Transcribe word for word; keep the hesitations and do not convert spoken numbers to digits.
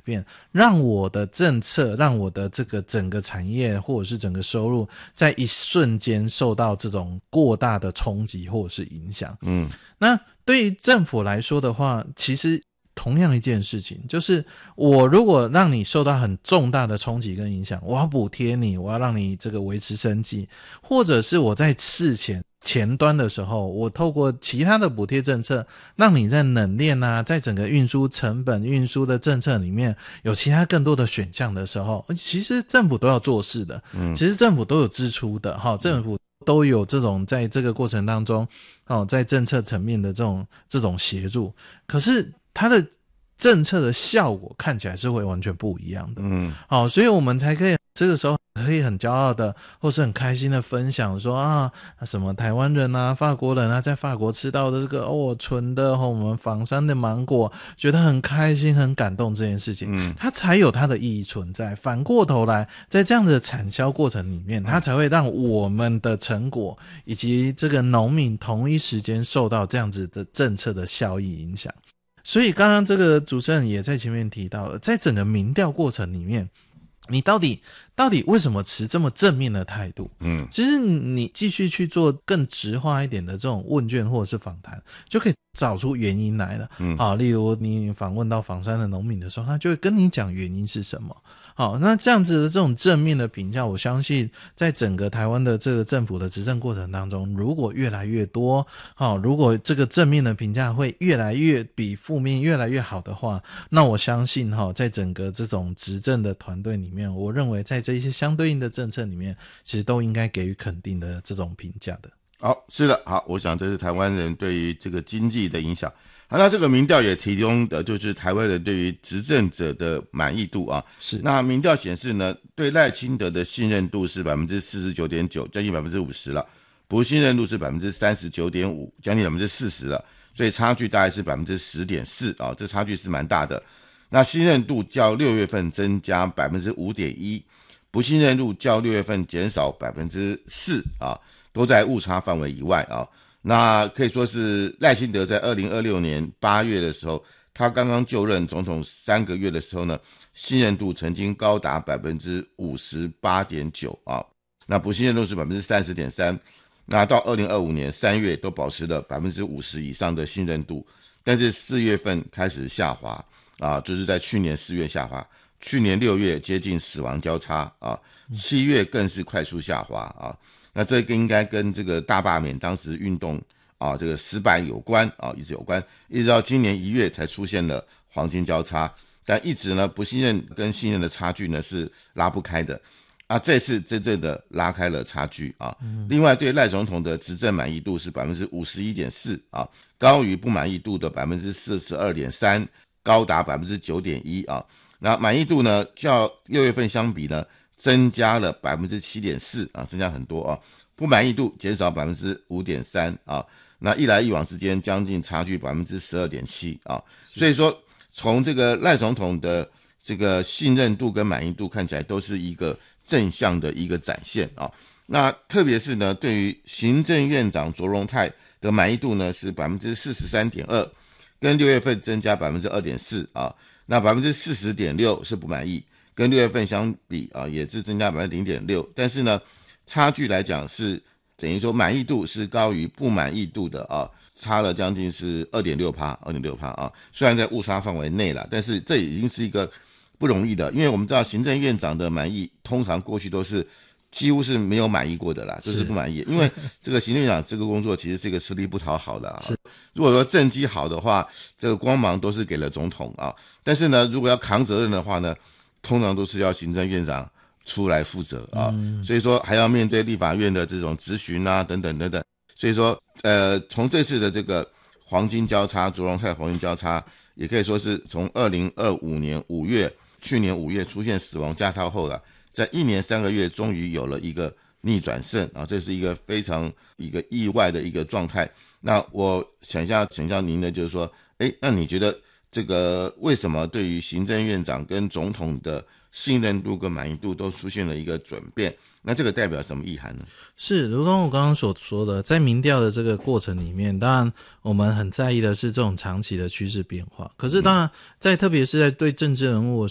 变，让我的政策，让我的这个整个产业或者是整个收入在一瞬间受到这种过大的冲击或者是影响。嗯，那对于政府来说的话，其实同样一件事情，就是我如果让你受到很重大的冲击跟影响，我要补贴你，我要让你这个维持生计，或者是我在事前前端的时候，我透过其他的补贴政策，让你在冷链啊，在整个运输成本、运输的政策里面有其他更多的选项的时候，其实政府都要做事的，嗯，其实政府都有支出的，哈，政府都有这种在这个过程当中，哦，在政策层面的这种这种协助，可是它的政策的效果看起来是会完全不一样的，嗯，好，所以我们才可以这个时候可以很骄傲的或是很开心的分享说啊，什么台湾人啊、法国人啊，在法国吃到的这个哦纯的、哦、我们仿山的芒果，觉得很开心、很感动这件事情，嗯，它才有它的意义存在。反过头来，在这样的产销过程里面，它才会让我们的成果以及这个农民同一时间受到这样子的政策的效益影响。所以刚刚这个主持人也在前面提到了，在整个民调过程里面，你到底到底为什么持这么正面的态度？嗯，其实你继续去做更直化一点的这种问卷或者是访谈，就可以找出原因来了。嗯，好，例如你访问到仿山的农民的时候，他就会跟你讲原因是什么。好，那这样子的这种正面的评价，我相信在整个台湾的这个政府的执政过程当中，如果越来越多，好，如果这个正面的评价会越来越比负面越来越好的话，那我相信哈，在整个这种执政的团队里面，我认为在这一些相对应的政策里面，其实都应该给予肯定的这种评价的。 好，是的，好，我想这是台湾人对于这个经济的影响。好，那这个民调也提供的就是台湾人对于执政者的满意度啊。 是。 那民调显示呢，对赖清德的信任度是 百分之四十九点九， 将近 百分之五十 了。不信任度是 百分之三十九点五， 将近 百分之四十 了。所以差距大概是 百分之十点四 啊，这差距是蛮大的。那信任度较六月份增加 百分之五点一， 不信任度较六月份减少 百分之四 啊，都在误差范围以外啊。那可以说是赖清德在二零二六年八月的时候，他刚刚就任总统三个月的时候呢，信任度曾经高达 百分之五十八点九 啊，那不信任度是 百分之三十点三， 那到二零二五年三月都保持了 百分之五十 以上的信任度，但是四月份开始下滑啊，就是在去年四月下滑，去年六月接近死亡交叉啊，七月更是快速下滑啊。那这个应该跟这个大罢免当时运动啊这个失败有关啊，一直有关，一直到今年一月才出现了黄金交叉，但一直呢不信任跟信任的差距呢是拉不开的啊，这次真正的拉开了差距啊。嗯、另外对赖总统的执政满意度是 百分之五十一点四 啊，高于不满意度的 百分之四十二点三， 高达 百分之九点一 啊。那满意度呢较六月份相比呢增加了 百分之七点四 啊，增加很多啊。不满意度减少 百分之五点三 啊，那一来一往之间将近差距 百分之十二点七 啊。所以说从这个赖总统的这个信任度跟满意度看起来都是一个正向的一个展现啊。那特别是呢对于行政院长卓荣泰的满意度呢是 百分之四十三点二， 跟六月份增加 百分之二点四 啊。那 百分之四十点六 是不满意，跟六月份相比啊也是增加 百分之零点六， 但是呢差距来讲是等于说满意度是高于不满意度的啊，差了将近是 二点六 二点六 啊，虽然在误差范围内啦，但是这已经是一个不容易的，因为我们知道行政院长的满意通常过去都是几乎是没有满意过的啦，就是不满意，因为这个行政院长这个工作其实是一个吃力不讨好的啊。如果说政绩好的话，这个光芒都是给了总统啊，但是呢如果要扛责任的话呢，通常都是要行政院长出来负责啊，嗯、所以说还要面对立法院的这种质询啊，等等等等。所以说，呃，从这次的这个黄金交叉，卓荣泰黄金交叉，也可以说是从二零二五年五月，去年五月出现死亡加超后了，在一年三个月终于有了一个逆转胜啊，这是一个非常一个意外的一个状态。那我想一下，请教您的就是说，哎，那你觉得这个为什么对于行政院长跟总统的信任度跟满意度都出现了一个转变？那这个代表什么意涵呢？ 是，如同我刚刚所说的，在民调的这个过程里面，当然我们很在意的是这种长期的趋势变化。可是当然，在特别是在对政治人物